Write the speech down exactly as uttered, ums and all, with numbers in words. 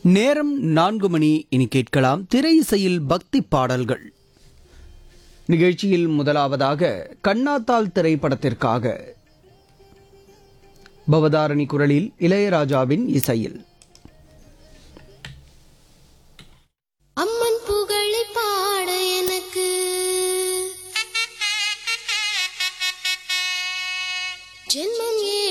நேரம் நான்கு மணி. இனி கேட்கலாம் திரை இசையில் பக்தி பாடல்கள். நிகழ்ச்சியில் முதலாவதாக கண்ணாத்தாள் திரைப்படத்திற்காக பவதாரணி குரலில் இளையராஜாவின் இசையில் அம்மன் புகழை பாட எனக்கு ஜென்மம்